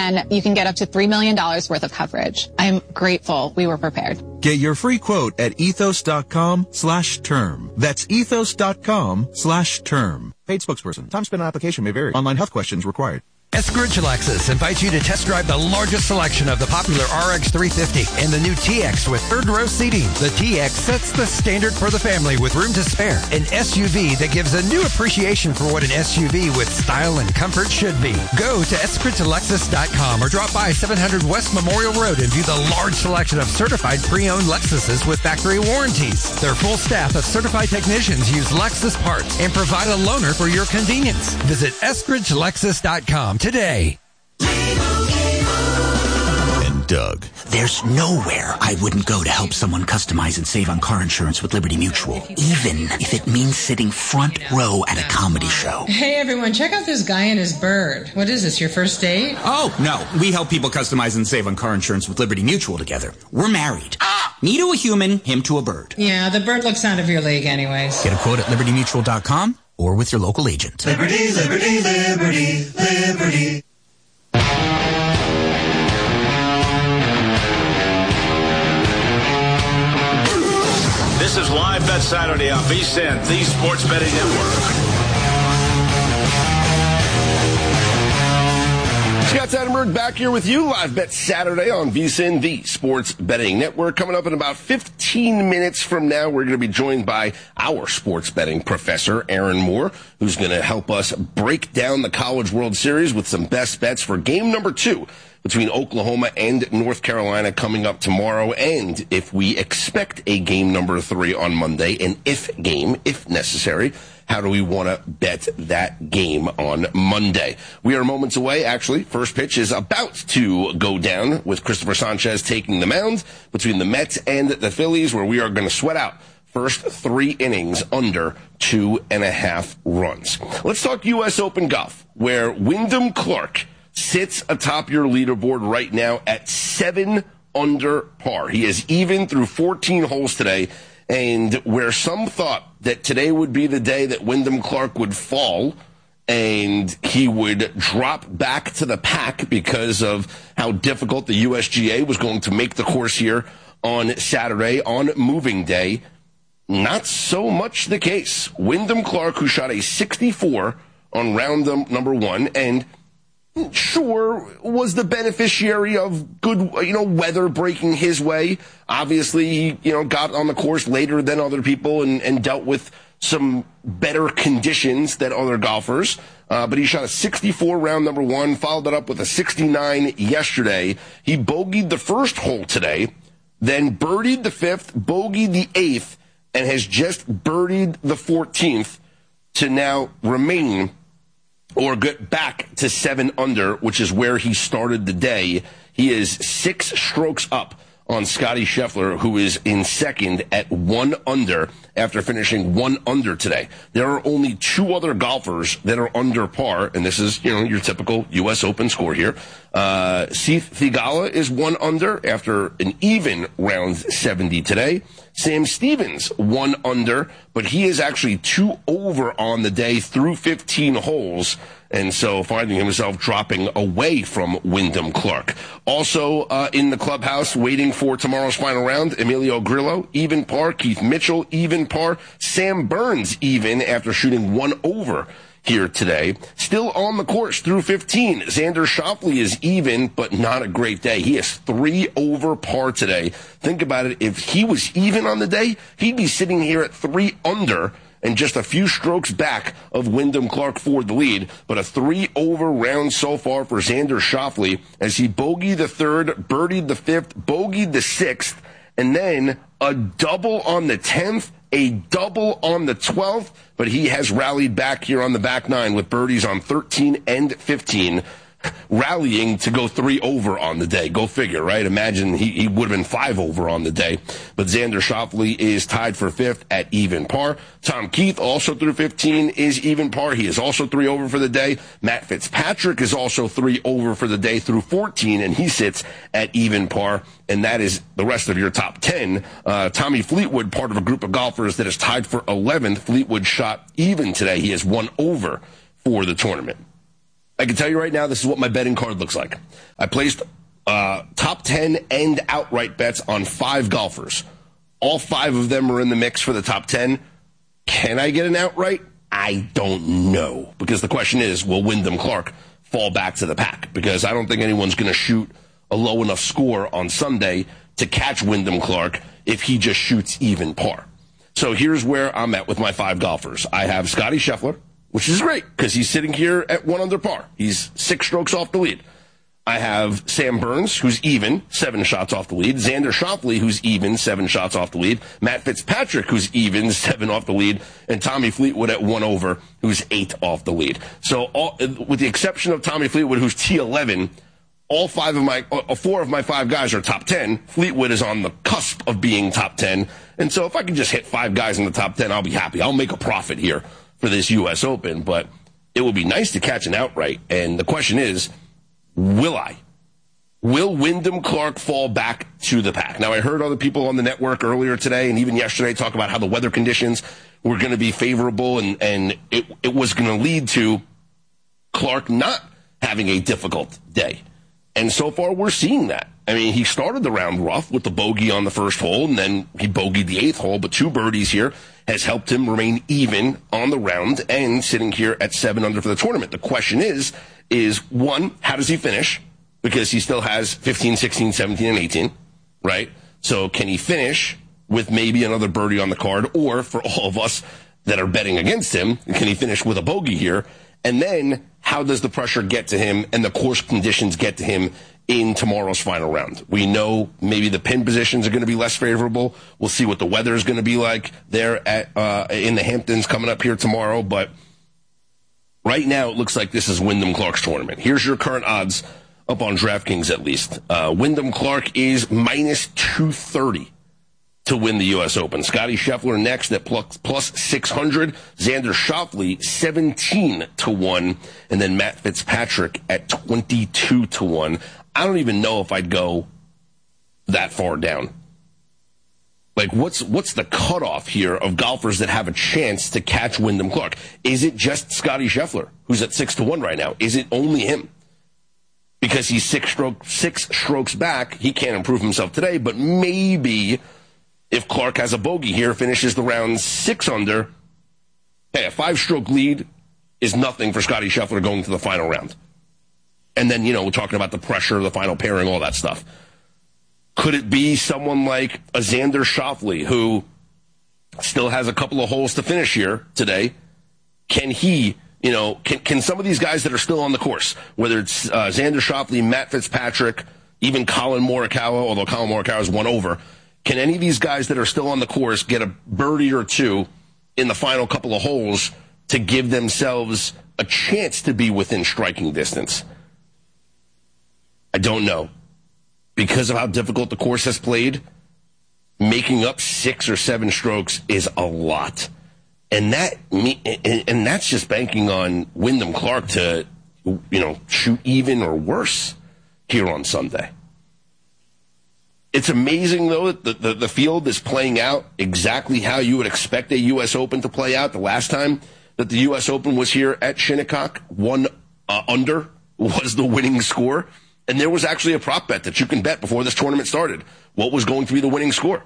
and you can get up to $3 million worth of coverage. I'm grateful we were prepared. Get your free quote at ethos.com/term. That's ethos.com/term. Paid spokesperson. Time spent on application may vary. Online health questions required. Eskridge Lexus invites you to test drive the largest selection of the popular RX 350 and the new TX with third row seating. The TX sets the standard for the family with room to spare. An SUV that gives a new appreciation for what an SUV with style and comfort should be. Go to eskridgelexus.com or drop by 700 West Memorial Road and view the large selection of certified pre-owned Lexuses with factory warranties. Their full staff of certified technicians use Lexus parts and provide a loaner for your convenience. Visit eskridgelexus.com today. And Doug. There's nowhere I wouldn't go to help someone customize and save on car insurance with Liberty Mutual, even if it means sitting front row at a comedy show. Hey everyone, check out this guy and his bird. What is this, your first date? Oh, no. We help people customize and save on car insurance with Liberty Mutual together. We're married. Me to a human, him to a bird. Yeah, the bird looks out of your league anyways. Get a quote at libertymutual.com or with your local agent. Liberty, liberty, liberty, liberty. This is Live Bet Saturday on VSiN, the Sports Betting Network. Scott Seidenberg back here with you. Live Bet Saturday on VSiN, the Sports Betting Network. Coming up in about 15 minutes from now, we're going to be joined by our sports betting professor, Aaron Moore, who's going to help us break down the College World Series with some best bets for game number 2 between Oklahoma and North Carolina coming up tomorrow, and if we expect a game number 3 on Monday, an if game, if necessary, how do we want to bet that game on Monday? We are moments away, actually. First pitch is about to go down with Christopher Sanchez taking the mound between the Mets and the Phillies, where we are going to sweat out first 3 innings under 2.5 runs. Let's talk U.S. Open golf, where Wyndham Clark sits atop your leaderboard right now at 7 under par. He is even through 14 holes today, and where some thought that today would be the day that Wyndham Clark would fall and he would drop back to the pack because of how difficult the USGA was going to make the course here on Saturday, on moving day, not so much the case. Wyndham Clark, who shot a 64 on round number 1, and sure was the beneficiary of good, weather breaking his way. Obviously, he, got on the course later than other people and dealt with some better conditions than other golfers. But he shot a 64 round number 1, followed that up with a 69 yesterday. He bogeyed the first hole today, then birdied the 5th, bogeyed the 8th, and has just birdied the 14th to now remain or get back to 7 under, which is where he started the day. He is 6 strokes up on Scotty Scheffler, who is in second at 1 under after finishing 1 under today. There are only 2 other golfers that are under par, and this is, your typical U.S. Open score here. Seth Theegala is 1 under after an even round 70 today. Sam Stevens 1 under, but he is actually 2 over on the day through 15 holes, and so finding himself dropping away from Wyndham Clark. Also in the clubhouse, waiting for tomorrow's final round, Emilio Grillo, even par. Keith Mitchell, even par. Sam Burns, even after shooting 1 over here today. Still on the course through 15. Xander Schauffele is even, but not a great day. He is 3 over par today. Think about it. If he was even on the day, he'd be sitting here at 3 under and just a few strokes back of Wyndham Clark for the lead. But a 3 over round so far for Xander Schauffele as he bogeyed the 3rd, birdied the 5th, bogeyed the 6th, and then a double on the 10th, a double on the 12th, but he has rallied back here on the back 9 with birdies on 13 and 15, rallying to go 3 over on the day. Go figure, right? Imagine he would have been 5 over on the day. But Xander Schauffele is tied for 5th at even par. Tom Keith, also through 15, is even par. He is also 3 over for the day. Matt Fitzpatrick is also 3 over for the day through 14, and he sits at even par. And that is the rest of your top 10. Tommy Fleetwood, part of a group of golfers that is tied for 11th. Fleetwood shot even today. He is 1 over for the tournament. I can tell you right now, this is what my betting card looks like. I placed top 10 and outright bets on 5 golfers. All 5 of them are in the mix for the top 10. Can I get an outright? I don't know. Because the question is, will Wyndham Clark fall back to the pack? Because I don't think anyone's going to shoot a low enough score on Sunday to catch Wyndham Clark if he just shoots even par. So here's where I'm at with my 5 golfers. I have Scotty Scheffler, which is great because he's sitting here at 1 under par. He's 6 strokes off the lead. I have Sam Burns, who's even, 7 shots off the lead. Xander Schauffele, who's even, 7 shots off the lead. Matt Fitzpatrick, who's even, 7 off the lead. And Tommy Fleetwood at 1 over, who's 8 off the lead. So with the exception of Tommy Fleetwood, who's T11, all 4 of my 5 guys are top 10. Fleetwood is on the cusp of being top 10. And so if I can just hit 5 guys in the top 10, I'll be happy. I'll make a profit here for this U.S. Open. But it would be nice to catch an outright. And the question is, will I? Will Wyndham Clark fall back to the pack? Now, I heard other people on the network earlier today and even yesterday talk about how the weather conditions were going to be favorable and it was going to lead to Clark not having a difficult day. And so far, we're seeing that. I mean, he started the round rough with the bogey on the first hole, and then he bogeyed the 8th hole, but 2 birdies here has helped him remain even on the round and sitting here at 7 under for the tournament. The question is 1, how does he finish? Because he still has 15, 16, 17, and 18, right? So can he finish with maybe another birdie on the card? Or for all of us that are betting against him, can he finish with a bogey here? And then how does the pressure get to him and the course conditions get to him in tomorrow's final round? We know maybe the pin positions are going to be less favorable. We'll see what the weather is going to be like there at in the Hamptons coming up here tomorrow. But right now, it looks like this is Wyndham Clark's tournament. Here's your current odds up on DraftKings, at least. Wyndham Clark is minus 230 to win the U.S. Open. Scotty Scheffler next at plus 600. Xander Schauffele, 17 to 1. And then Matt Fitzpatrick at 22 to 1. I don't even know if I'd go that far down. Like, what's the cutoff here of golfers that have a chance to catch Wyndham Clark? Is it just Scotty Scheffler, who's at 6 to 1 right now? Is it only him? Because he's 6 strokes back, he can't improve himself today, but maybe if Clark has a bogey here, finishes the round 6 under, hey, a 5-stroke lead is nothing for Scotty Scheffler going to the final round. And then, we're talking about the pressure, the final pairing, all that stuff. Could it be someone like a Xander Schauffele, who still has a couple of holes to finish here today? Can he, can some of these guys that are still on the course, whether it's Xander Schauffele, Matt Fitzpatrick, even Colin Morikawa, although Colin Morikawa is 1 over, can any of these guys that are still on the course get a birdie or 2 in the final couple of holes to give themselves a chance to be within striking distance? I don't know. Because of how difficult the course has played, making up 6 or 7 strokes is a lot. And that's just banking on Wyndham Clark to, shoot even or worse here on Sunday. It's amazing, though, that the field is playing out exactly how you would expect a U.S. Open to play out. The last time that the U.S. Open was here at Shinnecock, 1 under was the winning score. And there was actually a prop bet that you can bet before this tournament started. What was going to be the winning score?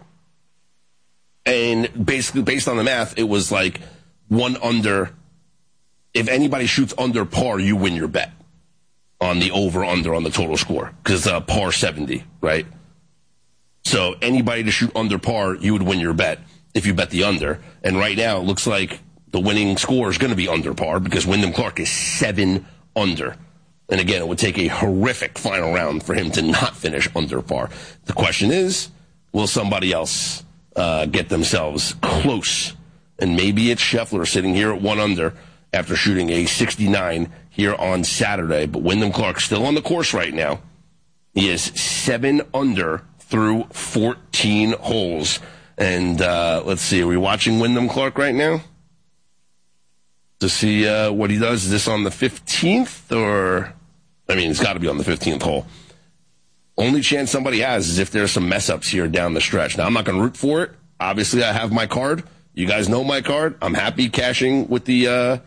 And basically, based on the math, it was like 1 under. If anybody shoots under par, you win your bet on the over-under on the total score. Because par 70, right? So anybody to shoot under par, you would win your bet if you bet the under. And right now, it looks like the winning score is going to be under par because Wyndham Clark is 7 under. And again, it would take a horrific final round for him to not finish under par. The question is, will somebody else get themselves close? And maybe it's Scheffler sitting here at 1 under after shooting a 69 here on Saturday. But Wyndham Clark still on the course right now. He is 7 under through 14 holes. And let's see, are we watching Wyndham Clark right now? To see what he does. Is this on the 15th or... it's got to be on the 15th hole. Only chance somebody has is if there's some mess-ups here down the stretch. Now, I'm not going to root for it. Obviously, I have my card. You guys know my card. I'm happy cashing with the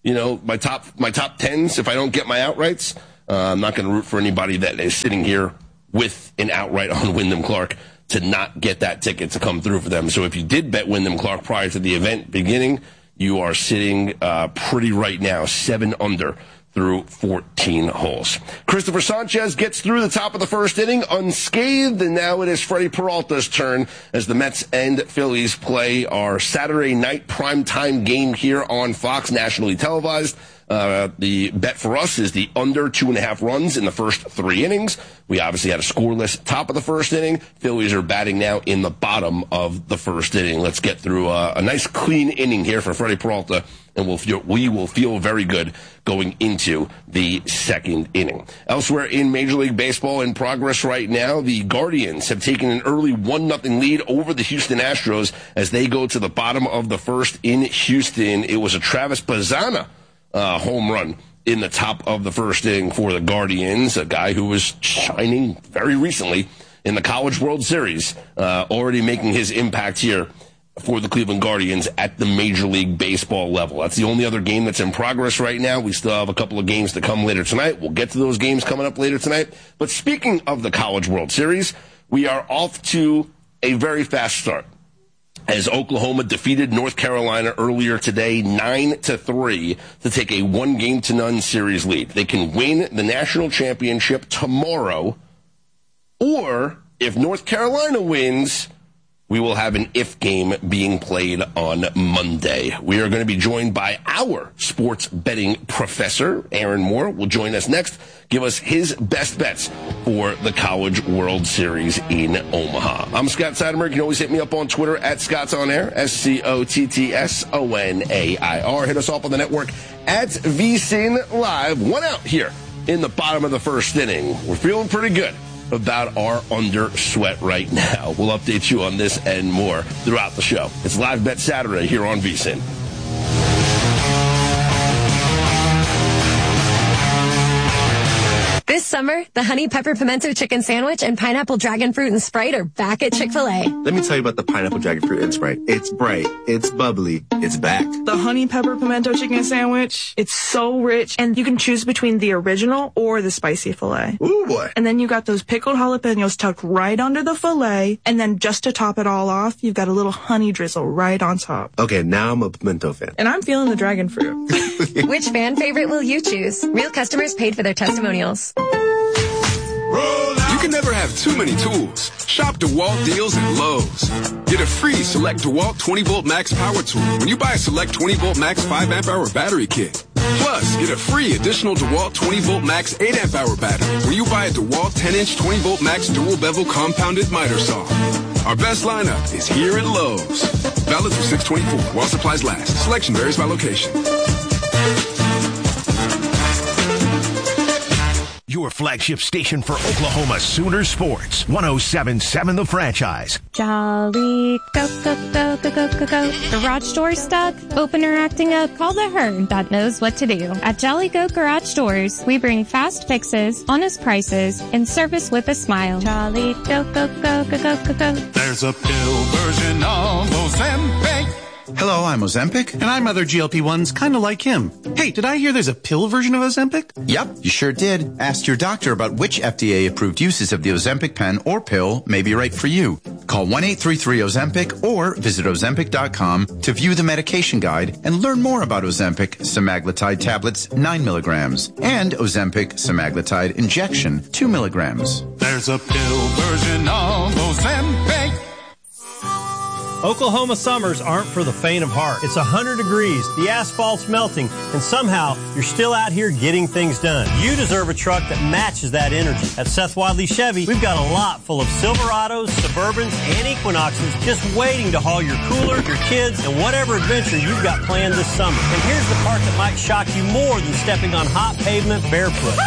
my top 10s, if I don't get my outrights, I'm not going to root for anybody that is sitting here with an outright on Wyndham Clark to not get that ticket to come through for them. So if you did bet Wyndham Clark prior to the event beginning, you are sitting pretty right now, 7 under through 14 holes. Christopher Sanchez gets through the top of the first inning unscathed, and now it is Freddie Peralta's turn as the Mets and Phillies play our Saturday night primetime game here on Fox, nationally televised. The bet for us is the under 2.5 runs in the first 3 innings. We obviously had a scoreless top of the first inning. Phillies are batting now in the bottom of the first inning. Let's get through a nice clean inning here for Freddie Peralta, and we will feel very good going into the second inning. Elsewhere in Major League Baseball, in progress right now, the Guardians have taken an early 1-0 lead over the Houston Astros as they go to the bottom of the first in Houston. It was a Travis Bazzana home run in the top of the first inning for the Guardians, a guy who was shining very recently in the College World Series, already making his impact here for the Cleveland Guardians at the Major League Baseball level. That's the only other game that's in progress right now. We still have a couple of games to come later tonight. We'll get to those games coming up later tonight. But speaking of the College World Series, we are off to a very fast start as Oklahoma defeated North Carolina earlier today 9-3 to take a 1-0 series lead. They can win the national championship tomorrow, or if North Carolina wins, we will have an if game being played on Monday. We are going to be joined by our sports betting professor, Aaron Moore, will join us next, give us his best bets for the College World Series in Omaha. I'm Scott Seidemer. You can always hit me up on Twitter at ScottsOnAir, ScottsOnAir. Hit us off on the network at VSiN Live. 1 out here in the bottom of the first inning. We're feeling pretty good about our under sweat right now. We'll update you on this and more throughout the show. It's Live Bet Saturday here on VSiN. This summer, the Honey Pepper Pimento Chicken Sandwich and Pineapple Dragon Fruit and Sprite are back at Chick-fil-A. Let me tell you about the Pineapple Dragon Fruit and Sprite. It's bright, it's bubbly, it's back. The Honey Pepper Pimento Chicken Sandwich, it's so rich, and you can choose between the original or the spicy filet. Ooh, boy. And then you got those pickled jalapenos tucked right under the filet, and then just to top it all off, you've got a little honey drizzle right on top. Okay, now I'm a pimento fan. And I'm feeling the dragon fruit. Which fan favorite will you choose? Real customers paid for their testimonials. You can never have too many tools. Shop DeWalt deals at Lowe's. Get a free Select DeWalt 20-volt max power tool when you buy a Select 20-volt max 5-amp-hour battery kit. Plus, get a free additional DeWalt 20-volt max 8-amp-hour battery when you buy a DeWalt 10-inch 20-volt max dual bevel compounded miter saw. Our best lineup is here at Lowe's. Valid through 6/24 while supplies last. Selection varies by location. Your flagship station for Oklahoma Sooner sports. 107.7 The Franchise. Jolly go, go, go, go, go, go, go. Garage door stuck? Open or acting up? Call the herd that knows what to do. At Jolly Go Garage Doors, we bring fast fixes, honest prices, and service with a smile. Jolly go, go, go, go, go, go, go. There's a pill version of Ozempic. Hello, I'm Ozempic, and I'm other GLP-1s kind of like him. Hey, did I hear there's a pill version of Ozempic? Yep, you sure did. Ask your doctor about which FDA-approved uses of the Ozempic pen or pill may be right for you. Call 1-833-OZEMPIC or visit Ozempic.com to view the medication guide and learn more about Ozempic semaglutide tablets 9 milligrams and Ozempic semaglutide injection 2 milligrams. There's a pill version of Ozempic. Oklahoma summers aren't for the faint of heart. It's 100 degrees, the asphalt's melting, and somehow you're still out here getting things done. You deserve a truck that matches that energy. At Seth Wadley Chevy, we've got a lot full of Silverados, Suburbans, and Equinoxes just waiting to haul your cooler, your kids, and whatever adventure you've got planned this summer. And here's the part that might shock you more than stepping on hot pavement barefoot.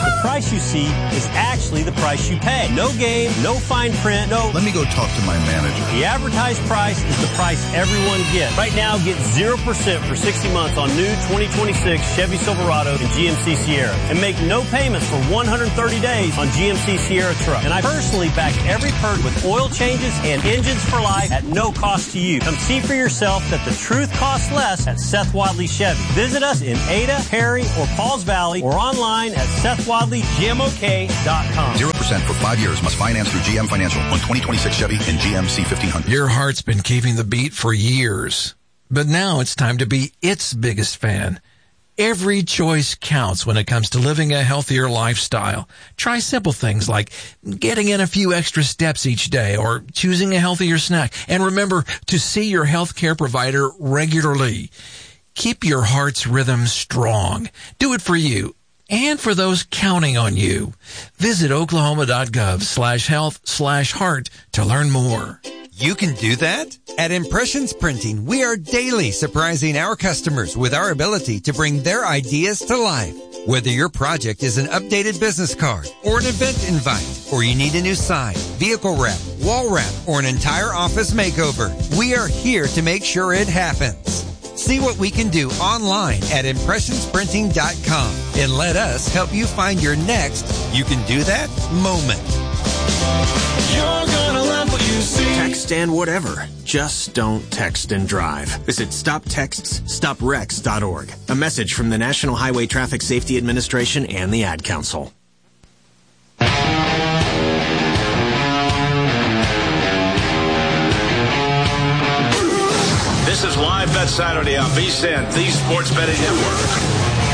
The price you see is actually the price you pay. No game, no fine print, no... Let me go talk to my manager. The advertised price is the price everyone gets. Right now, get 0% for 60 months on new 2026 Chevy Silverado and GMC Sierra. And make no payments for 130 days on GMC Sierra truck. And I personally back every perk with oil changes and engines for life at no cost to you. Come see for yourself that the truth costs less at Seth Wadley Chevy. Visit us in Ada, Perry, or Pauls Valley or online at SethWadleyGMOK.com. 0% for 5 years. Must finance through GM Financial on 2026 Chevy and GMC 1500. Your heart's been keeping the beat for years, but now it's time to be its biggest fan. Every choice counts when it comes to living a healthier lifestyle. Try simple things like getting in a few extra steps each day or choosing a healthier snack. And remember to see your healthcare provider regularly. Keep your heart's rhythm strong. Do it for you and for those counting on you. Visit oklahoma.gov/health/heart to learn more. You can do that? At Impressions Printing, we are daily surprising our customers with our ability to bring their ideas to life. Whether your project is an updated business card or an event invite, or you need a new sign, vehicle wrap, wall wrap, or an entire office makeover, we are here to make sure it happens. See what we can do online at impressionsprinting.com and let us help you find your next You Can Do That moment. You're gonna love what you see. Text and whatever. Just don't text and drive. Visit StopTextsStopWrecks.org. A message from the National Highway Traffic Safety Administration and the Ad Council. This is Live Bet Saturday on VSiN, the Sports Betting Network.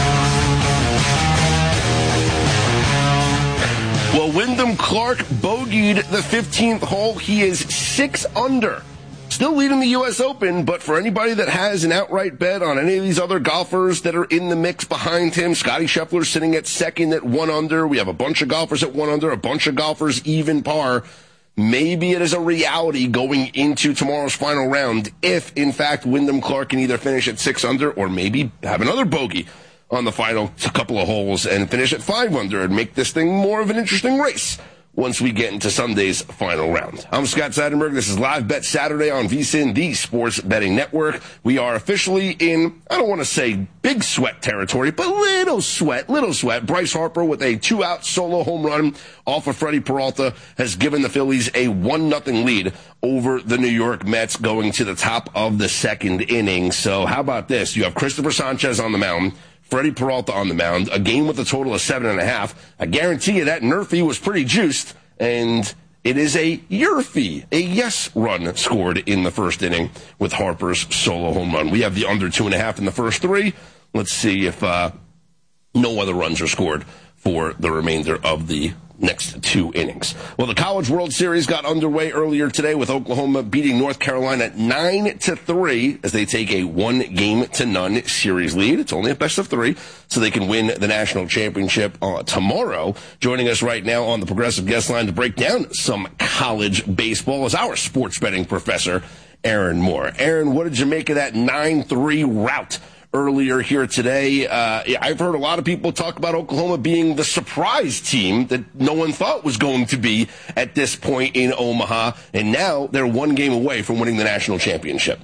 Well, Wyndham Clark bogeyed the 15th hole. He is 6 under. Still leading the U.S. Open, but for anybody that has an outright bet on any of these other golfers that are in the mix behind him, Scottie Scheffler sitting at second at 1 under. We have a bunch of golfers at 1 under, a bunch of golfers even par. Maybe it is a reality going into tomorrow's final round if, in fact, Wyndham Clark can either finish at 6 under or maybe have another bogey on the final couple of holes and finish at 5 under and make this thing more of an interesting race once we get into Sunday's final round. I'm Scott Seidenberg. This is Live Bet Saturday on VSiN, the Sports Betting Network. We are officially in, I don't want to say big sweat territory, but little sweat. Bryce Harper with a 2-out solo home run off of Freddie Peralta has given the Phillies a 1-0 lead over the New York Mets going to the top of the second inning. So how about this? You have Christopher Sanchez on the mound, Freddie Peralta on the mound, a game with a total of 7.5. I guarantee you that Nerfy was pretty juiced, and it is a Yerfy, a yes run scored in the first inning with Harper's solo home run. We have the under 2.5 in the first 3. Let's see if no other runs are scored for the remainder of the next 2 innings. Well, the College World Series got underway earlier today with Oklahoma beating North Carolina 9-3 as they take a 1-0 series lead. It's only a best of 3, so they can win the national championship tomorrow. Joining us right now on the Progressive Guest Line to break down some college baseball is our sports betting professor, Aaron Moore. Aaron, what did you make of that 9-3 rout earlier here today? I've heard a lot of people talk about Oklahoma being the surprise team that no one thought was going to be at this point in Omaha, and now they're 1 game away from winning the national championship.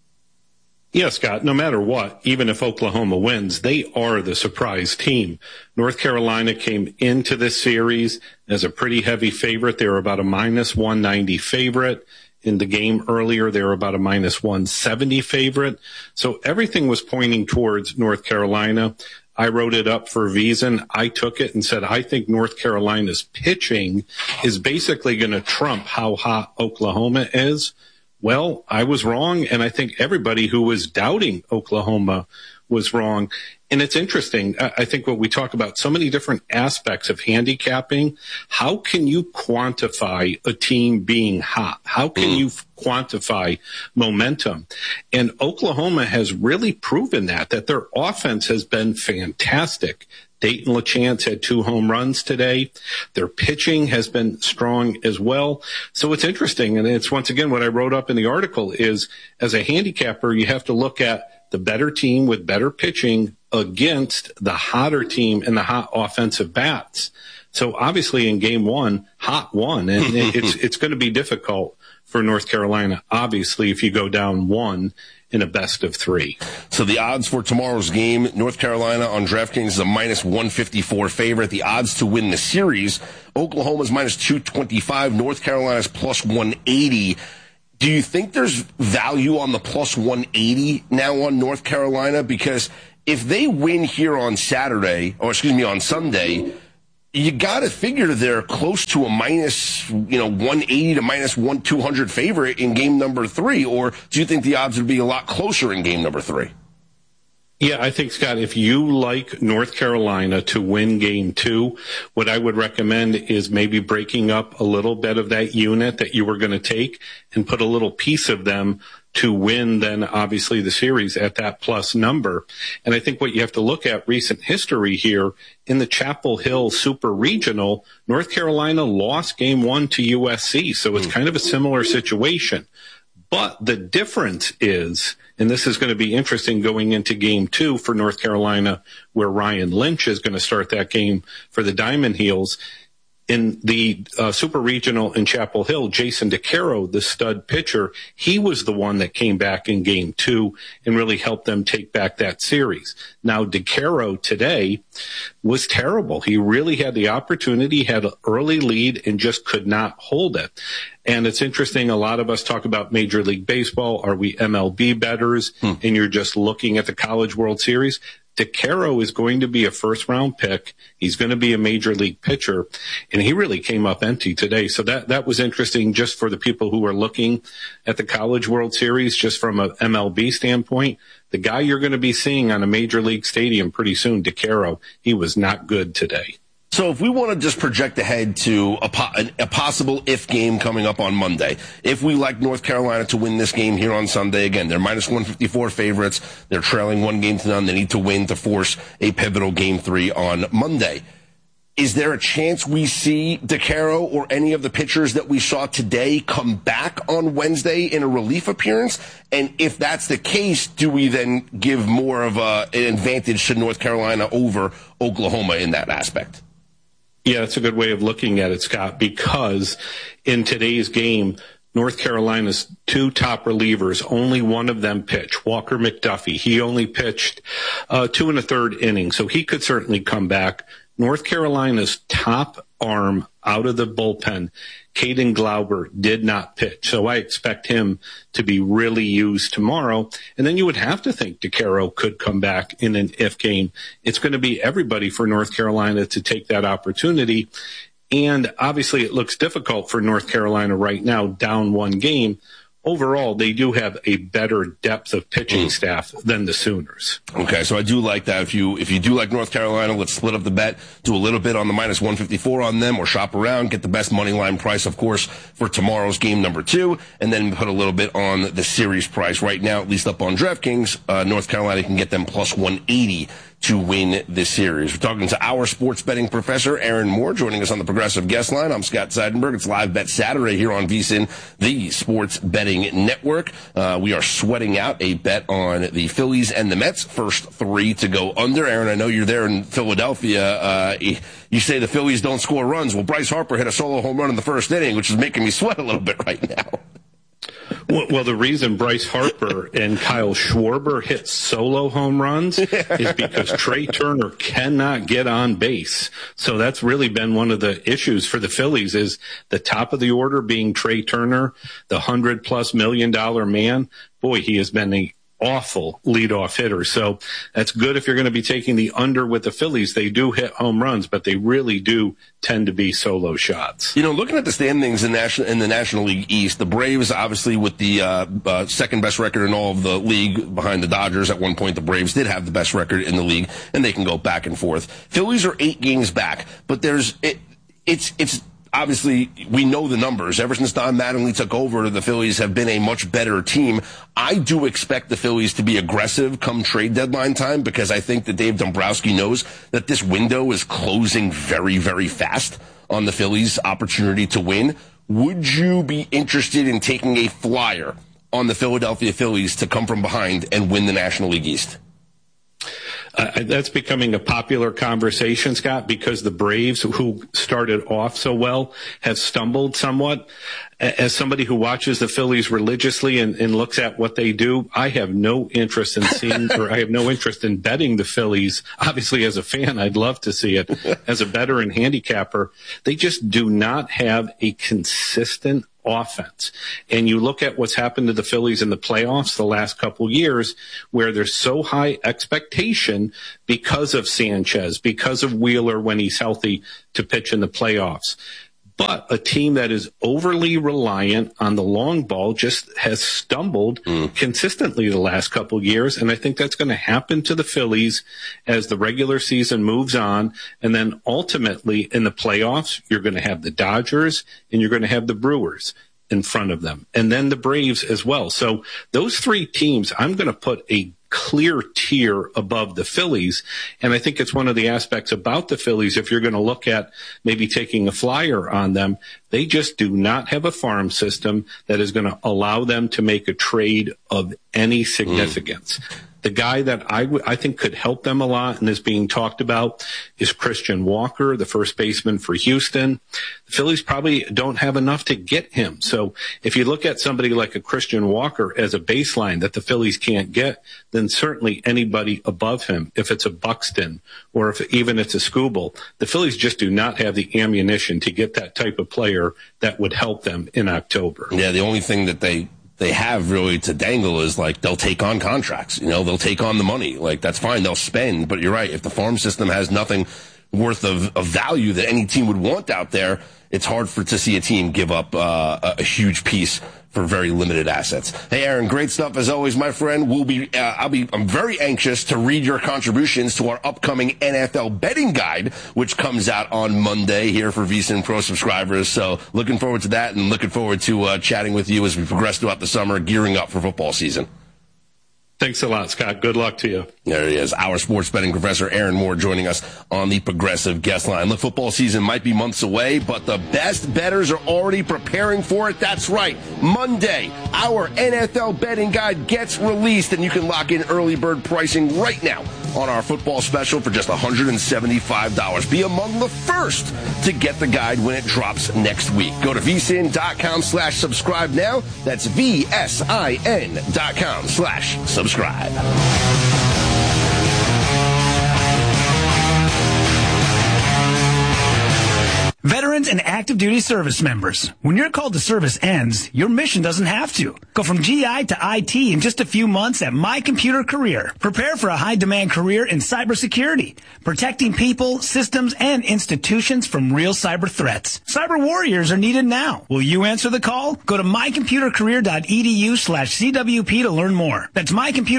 Yeah, Scott, no matter what, even if Oklahoma wins, they are the surprise team. North Carolina came into this series as a pretty heavy favorite. They were about a -190 favorite. In the game earlier, they were about a -170 favorite. So everything was pointing towards North Carolina. I wrote it up for VSiN. I took it and said, I think North Carolina's pitching is basically going to trump how hot Oklahoma is. Well, I was wrong, and I think everybody who was doubting Oklahoma was wrong. And it's interesting. I think when we talk about so many different aspects of handicapping, how can you quantify a team being hot? How can you quantify momentum? And Oklahoma has really proven that their offense has been fantastic. Dayton LaChance had 2 home runs today. Their pitching has been strong as well. So it's interesting. And it's once again what I wrote up in the article is as a handicapper, you have to look at the better team with better pitching against the hotter team and the hot offensive bats. So obviously in game one, hot won, and it's going to be difficult for North Carolina, obviously, if you go down one in a best of three. So the odds for tomorrow's game, North Carolina on DraftKings is a minus 154 favorite. The odds to win the series, Oklahoma's minus 225, North Carolina's plus 180. Do you think there's value on the plus 180 now on North Carolina? Because if they win here on on Sunday, you got to figure they're close to a minus, 180 to minus 200 favorite in game number 3, or do you think the odds would be a lot closer in game number 3? Yeah, I think, Scott, if you like North Carolina to win game 2, what I would recommend is maybe breaking up a little bit of that unit that you were going to take and put a little piece of them to win then obviously the series at that plus number. And I think what you have to look at recent history here in the Chapel Hill Super Regional, North Carolina lost game 1 to USC. So it's kind of a similar situation. But the difference is, and this is going to be interesting going into game 2 for North Carolina, where Ryan Lynch is going to start that game for the Diamond Heels. In the Super Regional in Chapel Hill, Jason DeCaro, the stud pitcher, he was the one that came back in game 2 and really helped them take back that series. Now, DeCaro today was terrible. He really had the opportunity, had an early lead, and just could not hold it. And it's interesting, a lot of us talk about Major League Baseball. Are we MLB bettors? And you're just looking at the College World Series. DeCaro is going to be a first-round pick. He's going to be a major league pitcher, and he really came up empty today. So that was interesting just for the people who are looking at the College World Series, just from an MLB standpoint. The guy you're going to be seeing on a major league stadium pretty soon, DeCaro, he was not good today. So if we want to just project ahead to a possible if game coming up on Monday, if we like North Carolina to win this game here on Sunday, again, they're minus 154 favorites. They're trailing 1-0. They need to win to force a pivotal game 3 on Monday. Is there a chance we see DeCaro or any of the pitchers that we saw today come back on Wednesday in a relief appearance? And if that's the case, do we then give more of an advantage to North Carolina over Oklahoma in that aspect? Yeah, that's a good way of looking at it, Scott, because in today's game, North Carolina's 2 top relievers, only one of them pitched, Walker McDuffie. He only pitched 2 1/3 innings, so he could certainly come back. North Carolina's top arm out of the bullpen, Caden Glauber, did not pitch. So I expect him to be really used tomorrow. And then you would have to think DeCaro could come back in an if game. It's going to be everybody for North Carolina to take that opportunity. And obviously it looks difficult for North Carolina right now, down 1 game. Overall, they do have a better depth of pitching staff than the Sooners. Okay, so I do like that. If you do like North Carolina, let's split up the bet, do a little bit on the minus 154 on them, or shop around, get the best money line price, of course, for tomorrow's game number 2, and then put a little bit on the series price. Right now, at least up on DraftKings, North Carolina can get them plus 180 to win this series. We're talking to our sports betting professor, Aaron Moore, joining us on the Progressive Guest Line. I'm Scott Seidenberg. It's Live Bet Saturday here on VSiN, the Sports Betting Network. We are sweating out a bet on the Phillies and the Mets, first 3 to go under. Aaron, I know you're there in Philadelphia. You say the Phillies don't score runs. Well, Bryce Harper hit a solo home run in the first inning, which is making me sweat a little bit right now. Well, the reason Bryce Harper and Kyle Schwarber hit solo home runs is because Trey Turner cannot get on base. So that's really been one of the issues for the Phillies, is the top of the order being Trey Turner, the $100+ million man. Boy, he has been an awful leadoff hitter. So that's good if you're going to be taking the under with the Phillies. They do hit home runs, but they really do tend to be solo shots. Looking at the standings in the National League East, the Braves, obviously with the second best record in all of the league behind the Dodgers. At one point, the Braves did have the best record in the league, and they can go back and forth. Phillies are 8 games back, but it's obviously, we know the numbers. Ever since Don Mattingly took over, the Phillies have been a much better team. I do expect the Phillies to be aggressive come trade deadline time, because I think that Dave Dombrowski knows that this window is closing very, very fast on the Phillies' opportunity to win. Would you be interested in taking a flyer on the Philadelphia Phillies to come from behind and win the National League East? That's becoming a popular conversation, Scott, because the Braves, who started off so well, have stumbled somewhat. As somebody who watches the Phillies religiously and looks at what they do, I have no interest in seeing, or I have no interest in betting the Phillies. Obviously, as a fan, I'd love to see it. As a bettor and handicapper, they just do not have a consistent offense. And you look at what's happened to the Phillies in the playoffs the last couple years, where there's so high expectation because of Sanchez, because of Wheeler when he's healthy to pitch in the playoffs. But a team that is overly reliant on the long ball just has stumbled consistently the last couple years. And I think that's going to happen to the Phillies as the regular season moves on. And then ultimately in the playoffs, you're going to have the Dodgers and you're going to have the Brewers in front of them. And then the Braves as well. So those three teams, I'm going to put a clear tier above the Phillies. And I think it's one of the aspects about the Phillies, if you're going to look at maybe taking a flyer on them, they just do not have a farm system that is going to allow them to make a trade of any significance. The guy that I think could help them a lot and is being talked about is Christian Walker, the first baseman for Houston. The Phillies probably don't have enough to get him. So if you look at somebody like a Christian Walker as a baseline that the Phillies can't get, then certainly anybody above him, if it's a Buxton or if even it's a Skubal, the Phillies just do not have the ammunition to get that type of player that would help them in October. Yeah, the only thing that they have really to dangle is like they'll take on contracts. You know, they'll take on the money. Like, that's fine. They'll spend. But you're right. If the farm system has nothing worth of value that any team would want out there, it's hard to see a team give up a huge piece for very limited assets. Hey, Aaron, great stuff as always, my friend. I'm very anxious to read your contributions to our upcoming NFL betting guide, which comes out on Monday here for VSiN Pro subscribers. So looking forward to that and looking forward to chatting with you as we progress throughout the summer, gearing up for football season. Thanks a lot, Scott. Good luck to you. There he is, our sports betting professor, Aaron Moore, joining us on the Progressive Guest Line. The football season might be months away, but the best bettors are already preparing for it. That's right. Monday, our NFL betting guide gets released, and you can lock in early bird pricing right now on our football special for just $175. Be among the first to get the guide when it drops next week. Go to vsin.com/subscribe now. That's VSIN.com/subscribe. Veterans and active duty service members, when your call to service ends, your mission doesn't have to. Go from GI to IT in just a few months at My Computer Career. Prepare for a high-demand career in cybersecurity, protecting people, systems, and institutions from real cyber threats. Cyber warriors are needed now. Will you answer the call? Go to mycomputercareer.edu/CWP to learn more. That's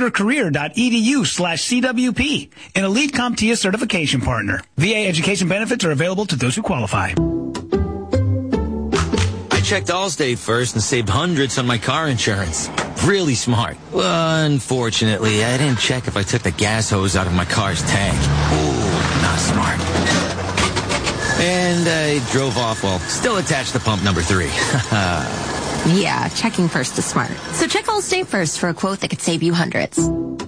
mycomputercareer.edu/CWP, an elite CompTIA certification partner. VA education benefits are available to those who qualify. I checked Allstate first and saved hundreds on my car insurance. Really smart. Unfortunately, I didn't check if I took the gas hose out of my car's tank. Ooh, not smart. And I drove off while still attached to pump number 3. Yeah, checking first is smart. So check Allstate first for a quote that could save you hundreds.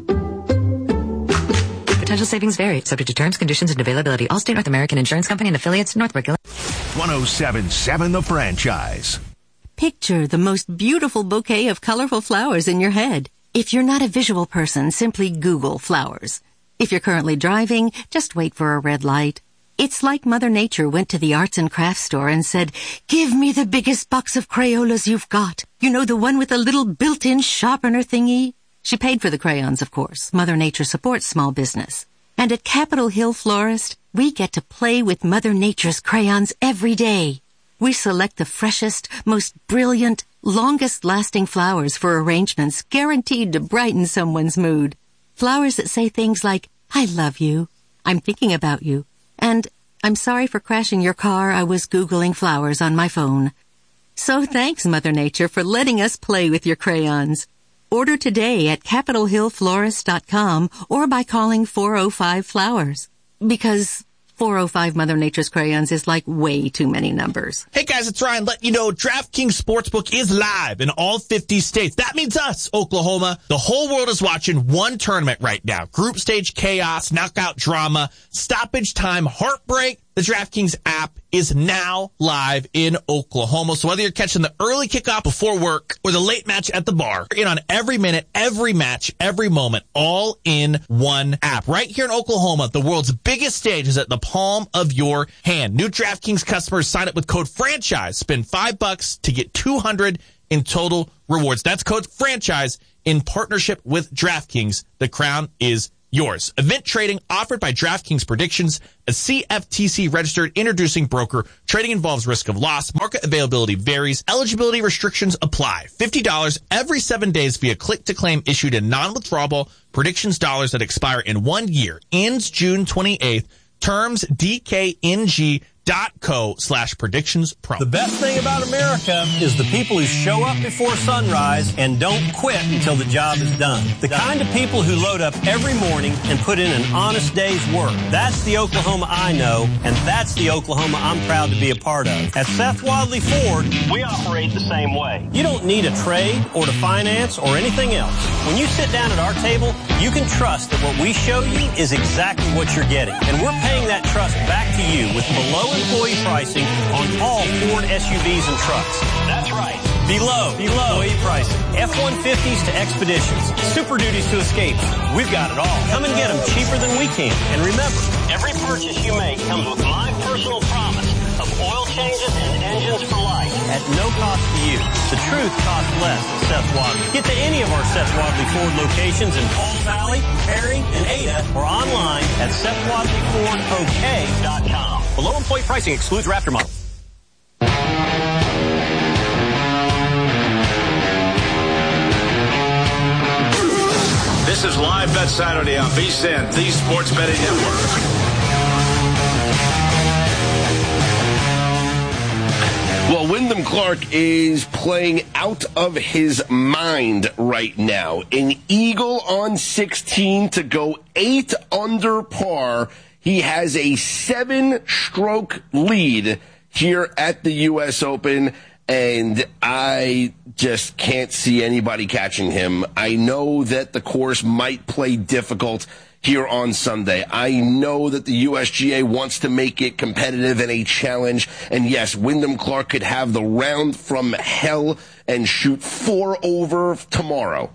Potential savings vary, subject to terms, conditions, and availability. Allstate North American Insurance Company and affiliates, Northbrook. 107.7 The Franchise. Picture the most beautiful bouquet of colorful flowers in your head. If you're not a visual person, simply Google flowers. If you're currently driving, just wait for a red light. It's like Mother Nature went to the arts and crafts store and said, "Give me the biggest box of Crayolas you've got. You know, the one with the little built-in sharpener thingy?" She paid for the crayons, of course. Mother Nature supports small business. And at Capitol Hill Florist, we get to play with Mother Nature's crayons every day. We select the freshest, most brilliant, longest-lasting flowers for arrangements guaranteed to brighten someone's mood. Flowers that say things like, "I love you," "I'm thinking about you," and "I'm sorry for crashing your car. I was Googling flowers on my phone." So thanks, Mother Nature, for letting us play with your crayons. Order today at CapitolHillFlorist.com or by calling 405-FLOWERS. Because 405 Mother Nature's Crayons is like way too many numbers. Hey guys, it's Ryan. Let you know DraftKings Sportsbook is live in all 50 states. That means us, Oklahoma. The whole world is watching one tournament right now. Group stage chaos, knockout drama, stoppage time, heartbreak. The DraftKings app is now live in Oklahoma. So whether you're catching the early kickoff before work or the late match at the bar, you're in on every minute, every match, every moment, all in one app. Right here in Oklahoma, the world's biggest stage is at the palm of your hand. New DraftKings customers sign up with code FRANCHISE. Spend $5 to get $200 in total rewards. That's code FRANCHISE in partnership with DraftKings. The crown is yours. Event trading offered by DraftKings Predictions, a CFTC registered introducing broker. Trading involves risk of loss. Market availability varies. Eligibility restrictions apply. $50 every 7 days via click to claim issued in non-withdrawable Predictions dollars that expire in 1 year. Ends June 28th. Terms DKNG.co/predictions promo. The best thing about America is the people who show up before sunrise and don't quit until the job is done. The kind of people who load up every morning and put in an honest day's work. That's the Oklahoma I know, and that's the Oklahoma I'm proud to be a part of. At Seth Wadley Ford, we operate the same way. You don't need a trade or to finance or anything else. When you sit down at our table, you can trust that what we show you is exactly what you're getting. And we're paying that trust back to you with below employee pricing on all Ford SUVs and trucks. That's right. Below employee pricing. F-150s to Expeditions. Super Duties to Escapes. We've got it all. Come and get them cheaper than we can. And remember, every purchase you make comes with my personal promise of oil changes and engines for life at no cost to you. The truth costs less at Seth Wadley. Get to any of our Seth Wadley Ford locations in Pauls Valley, Perry, and Ada, or online at SethWadleyFordOK.com. Below employee pricing excludes Raptor model. This is Live Bet Saturday on VSiN, the Sports Betting Network. Well, Wyndham Clark is playing out of his mind right now. An eagle on 16 to go 8 under par. He has a 7-stroke lead here at the U.S. Open, and I just can't see anybody catching him. I know that the course might play difficult here on Sunday. I know that the USGA wants to make it competitive and a challenge, and yes, Wyndham Clark could have the round from hell and shoot 4 over tomorrow.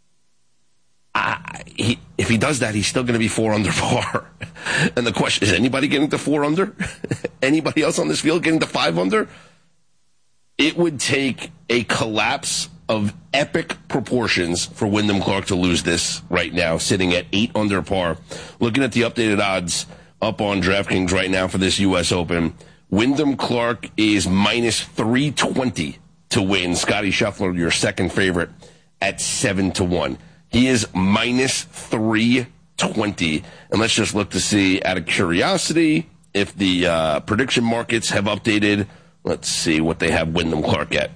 If he does that, he's still going to be 4 under par. And the question is, anybody getting to 4 under? Anybody else on this field getting to 5 under? It would take a collapse of epic proportions for Wyndham Clark to lose this right now, sitting at 8 under par. Looking at the updated odds up on DraftKings right now for this U.S. Open, Wyndham Clark is minus 320 to win. Scotty Scheffler, your second favorite, at 7-1. He is minus 320. And let's just look to see, out of curiosity, if the prediction markets have updated. Let's see what they have Wyndham Clark at.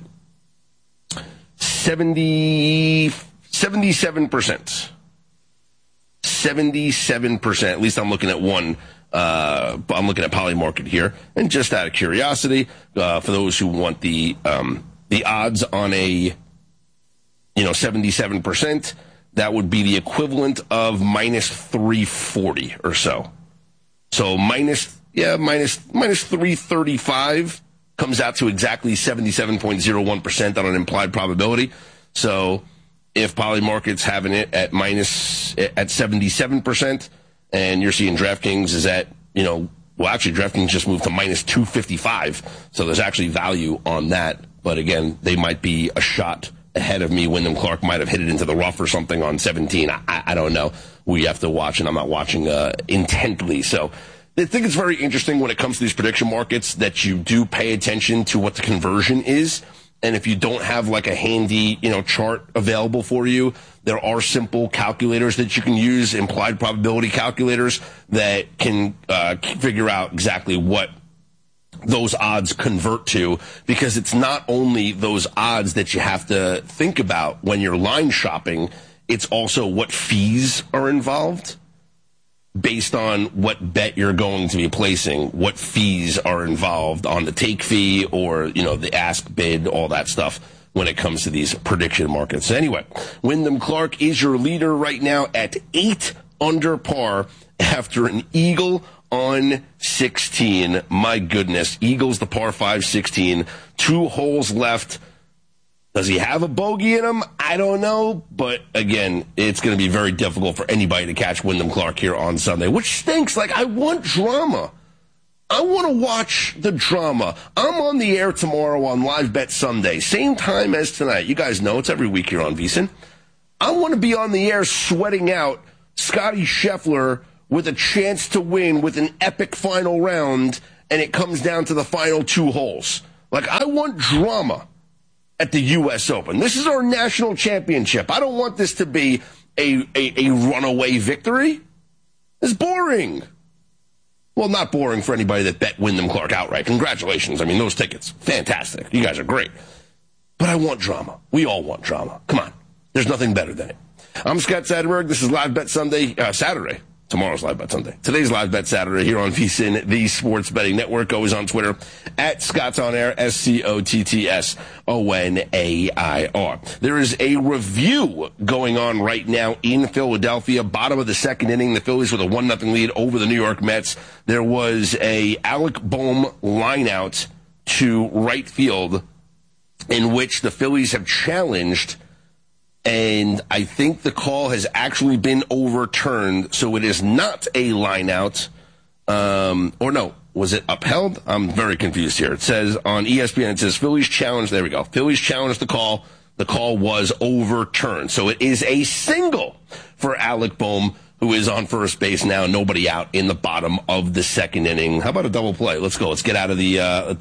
77%. 77%. At least I'm looking at one. I'm looking at Polymarket here. And just out of curiosity, for those who want the odds on a, 77%, that would be the equivalent of minus 340 or so. So minus 335 comes out to exactly 77.01% on an implied probability. So if Polymarket's having it at 77%, and you're seeing DraftKings is at, actually DraftKings just moved to minus 255. So there's actually value on that. But again, they might be a shot ahead of me. Wyndham Clark might have hit it into the rough or something on 17. I don't know. We have to watch, and I'm not watching intently. So I think it's very interesting when it comes to these prediction markets that you do pay attention to what the conversion is. And if you don't have like a handy, chart available for you, there are simple calculators that you can use, implied probability calculators that can figure out exactly what those odds convert to, because it's not only those odds that you have to think about when you're line shopping, it's also what fees are involved. based on what bet you're going to be placing, what fees are involved on the take fee or, the ask bid, all that stuff when it comes to these prediction markets. Anyway, Wyndham Clark is your leader right now at 8 under par after an eagle on 16. My goodness. Eagles the par 5 16. 2 holes left. Does he have a bogey in him? I don't know. But again, it's going to be very difficult for anybody to catch Wyndham Clark here on Sunday, which stinks. I want drama. I want to watch the drama. I'm on the air tomorrow on Live Bet Sunday, same time as tonight. You guys know it's every week here on VSiN. I want to be on the air sweating out Scotty Scheffler with a chance to win with an epic final round, and it comes down to the final 2 holes. I want drama at the U.S. Open. This is our national championship. I don't want this to be a runaway victory. It's boring. Well, not boring for anybody that bet Wyndham Clark outright. Congratulations. I mean, those tickets, fantastic. You guys are great. But I want drama. We all want drama. Come on. There's nothing better than it. I'm Scott Satterberg. This is Live Bet Sunday, Saturday. Tomorrow's Live Bet Sunday. Today's Live Bet Saturday here on VSiN, the Sports Betting Network. Always on Twitter at Scott's On Air, SCOTTSONAIR. There is a review going on right now in Philadelphia. Bottom of the second inning, the Phillies with a 1-0 lead over the New York Mets. There was a Alec Bohm line out to right field in which the Phillies have challenged, and I think the call has actually been overturned, so it is not a line out. Or no, was it upheld? I'm very confused here. It says on ESPN, it says Phillies challenged. There we go. Phillies challenged the call. The call was overturned. So it is a single for Alec Bohm, who is on first base now. Nobody out in the bottom of the second inning. How about a double play? Let's go. Let's get out of the,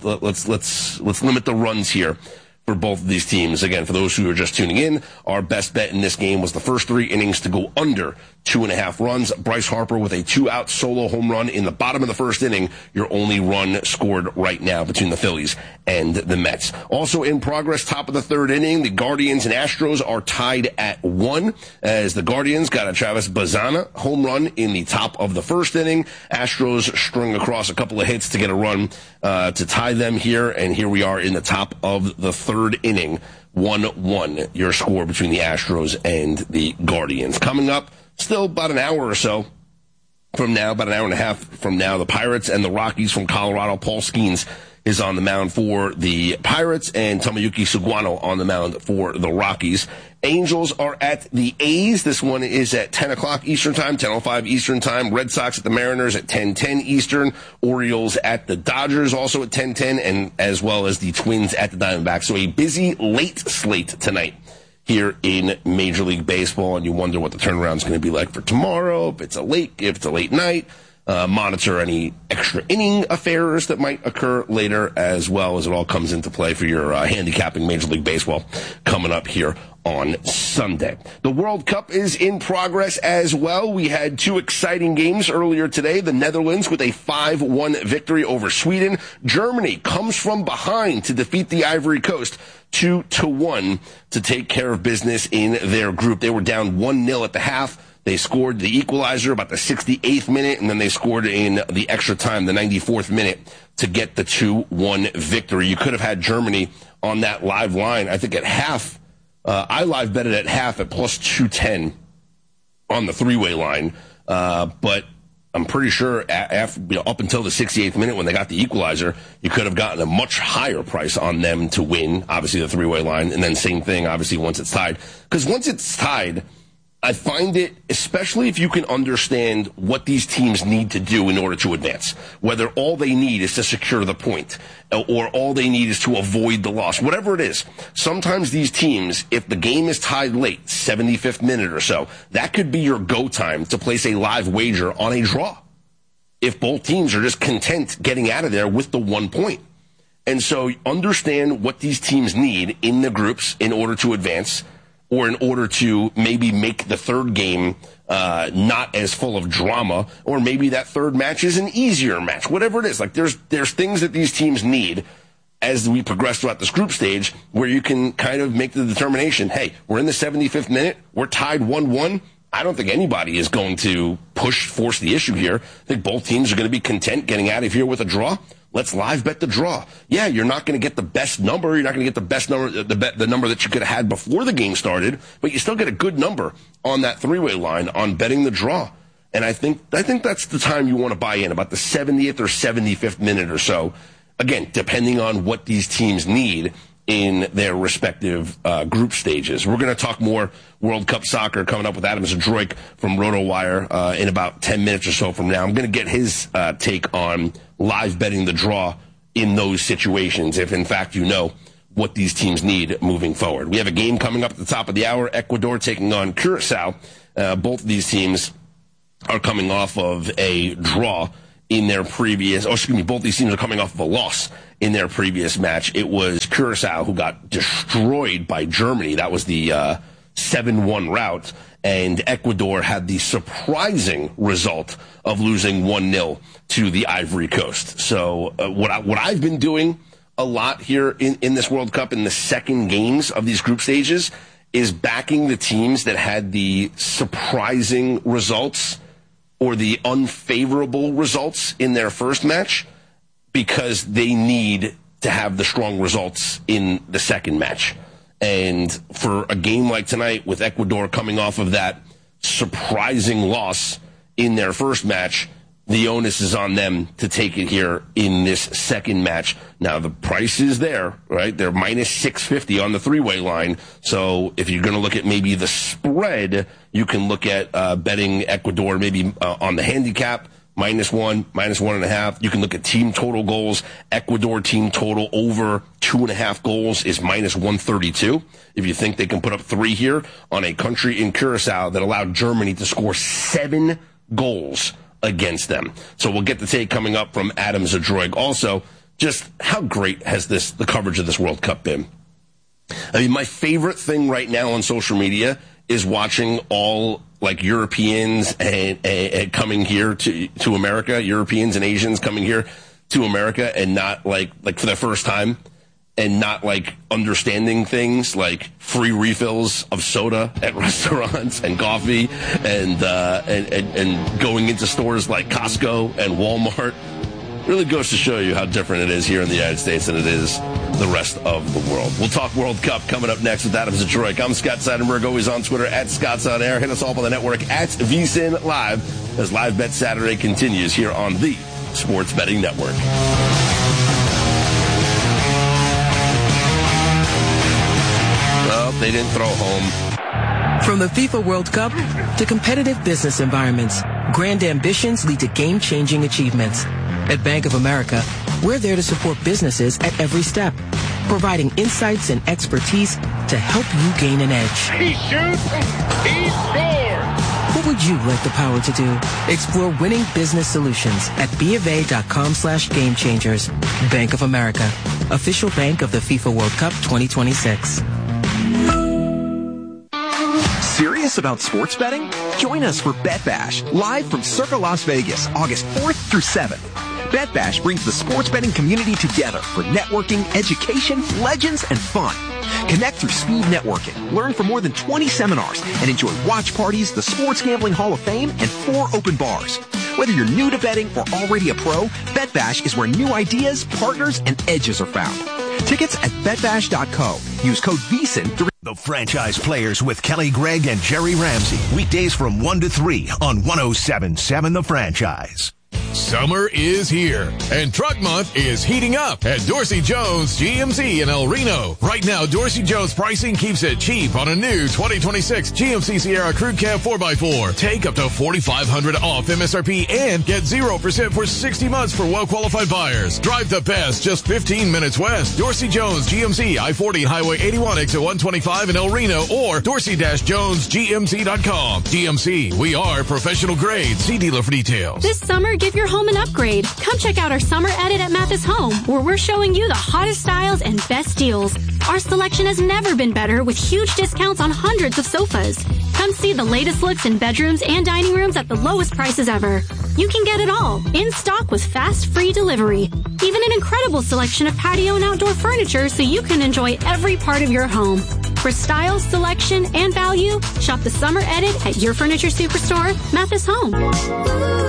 let's limit the runs here for both of these teams. Again, for those who are just tuning in, our best bet in this game was the first 3 innings to go under 2.5 runs. Bryce Harper with a 2-out solo home run in the bottom of the first inning. Your only run scored right now between the Phillies and the Mets. Also in progress, top of the third inning, the Guardians and Astros are tied at 1 as the Guardians got a Travis Bazzana home run in the top of the first inning. Astros strung across a couple of hits to get a run to tie them here, and here we are in the top of the third inning. 1-1, your score between the Astros and the Guardians. Coming up, still about an hour or so from now, about an hour and a half from now, the Pirates and the Rockies from Colorado. Paul Skeens is on the mound for the Pirates, and Tomoyuki Suguano on the mound for the Rockies. Angels are at the A's. This one is at 10 o'clock Eastern Time, 10:05 Eastern Time. Red Sox at the Mariners at 10:10 Eastern. Orioles at the Dodgers also at 10:10, and as well as the Twins at the Diamondbacks. So a busy late slate tonight here in Major League Baseball, and you wonder what the turnaround is going to be like for tomorrow, if it's a late night. Monitor any extra inning affairs that might occur later, as well as it all comes into play for your handicapping Major League Baseball coming up here on Sunday. The World Cup is in progress as well. We had 2 exciting games earlier today. The Netherlands with a 5-1 victory over Sweden. Germany comes from behind to defeat the Ivory Coast 2-1 to take care of business in their group. They were down 1-0 at the half. They scored the equalizer about the 68th minute, and then they scored in the extra time, the 94th minute, to get the 2-1 victory. You could have had Germany on that live line, I think at half. I live betted at half at plus 210 on the 3-way line. But I'm pretty sure up until the 68th minute when they got the equalizer, you could have gotten a much higher price on them to win, obviously the 3-way line. And then same thing, obviously, once it's tied. Because once it's tied, I find it, especially if you can understand what these teams need to do in order to advance, whether all they need is to secure the point or all they need is to avoid the loss, whatever it is. Sometimes these teams, if the game is tied late, 75th minute or so, that could be your go time to place a live wager on a draw. If both teams are just content getting out of there with the 1 point. And so understand what these teams need in the groups in order to advance, or in order to maybe make the third game not as full of drama, or maybe that third match is an easier match. Whatever it is, like there's things that these teams need as we progress throughout this group stage where you can kind of make the determination, hey, we're in the 75th minute, we're tied 1-1, I don't think anybody is going to force the issue here. I think both teams are going to be content getting out of here with a draw. Let's live bet the draw. Yeah, you're not going to get the best number. You're not going to get the best number, the number that you could have had before the game started, but you still get a good number on that three-way line on betting the draw. And I think that's the time you want to buy in, about the 70th or 75th minute or so. Again, depending on what these teams need in their respective group stages. We're going to talk more World Cup soccer coming up with Adam Zadroik from RotoWire in about 10 minutes or so from now. I'm going to get his take on live betting the draw in those situations, if in fact you know what these teams need moving forward. We have a game coming up at the top of the hour, Ecuador taking on Curacao. Both of these teams are coming off of a draw in their previous, both these teams are coming off of a loss in their previous match. It was Curacao who got destroyed by Germany. That was the 7-1 rout. And Ecuador had the surprising result of losing 1-0 to the Ivory Coast. So what I've been doing a lot here in this World Cup in the second games of these group stages is backing the teams that had the surprising results or the unfavorable results in their first match, because they need to have the strong results in the second match. And for a game like tonight, with Ecuador coming off of that surprising loss in their first match, the onus is on them to take it here in this second match. Now, the price is there, right? They're minus 650 on the three-way line. So if you're going to look at maybe the spread, you can look at betting Ecuador maybe on the handicap, -1, -1.5. You can look at team total goals. Ecuador team total over 2.5 goals is -132. If you think they can put up 3 here on a country in Curacao that allowed Germany to score 7 goals against them. So we'll get the take coming up from Adam Zadroik. Also, just how great has the coverage of this World Cup been? I mean, my favorite thing right now on social media is watching all Europeans and coming here to America, Europeans and Asians coming here to America, and not like for the first time, and not understanding things like free refills of soda at restaurants and coffee and going into stores like Costco and Walmart. Really goes to show you how different it is here in the United States than it is the rest of the world. We'll talk World Cup coming up next with Adam Zadroik. I'm Scott Seidenberg, always on Twitter at ScottsOnAir. Hit us all on the network at VSiN Live as Live Bet Saturday continues here on the Sports Betting Network. Well, they didn't throw home. From the FIFA World Cup to competitive business environments, grand ambitions lead to game-changing achievements. At Bank of America, we're there to support businesses at every step, providing insights and expertise to help you gain an edge. He shoots, he scores! What would you like the power to do? Explore winning business solutions at BofA.com/gamechangers. Bank of America, official bank of the FIFA World Cup 2026. Serious about sports betting? Join us for Bet Bash, live from Circa Las Vegas, August 4th through 7th. Bet Bash brings the sports betting community together for networking, education, legends, and fun. Connect through speed networking, learn from more than 20 seminars, and enjoy watch parties, the Sports Gambling Hall of Fame, and 4 open bars. Whether you're new to betting or already a pro, Bet Bash is where new ideas, partners, and edges are found. Tickets at betbash.co. Use code VSiN. The Franchise Players with Kelly Gregg and Jerry Ramsey. Weekdays from 1 to 3 on 107.7 The Franchise. Summer is here, and Truck Month is heating up at Dorsey Jones GMC in El Reno. Right now, Dorsey Jones pricing keeps it cheap on a new 2026 GMC Sierra Crew Cab 4x4. Take up to $4,500 off MSRP and get 0% for 60 months for well-qualified buyers. Drive the best just 15 minutes west. Dorsey Jones GMC, I-40 Highway 81, exit 125 in El Reno, or dorsey-jonesgmc.com. GMC, we are professional grade. See dealer for details. This summer, give your home an upgrade. Come check out our summer edit at Mathis Home, where we're showing you the hottest styles and best deals. Our selection has never been better, with huge discounts on hundreds of sofas. Come see the latest looks in bedrooms and dining rooms at the lowest prices ever. You can get it all, in stock with fast, free delivery. Even an incredible selection of patio and outdoor furniture so you can enjoy every part of your home. For style, selection, and value, shop the summer edit at your furniture superstore, Mathis Home.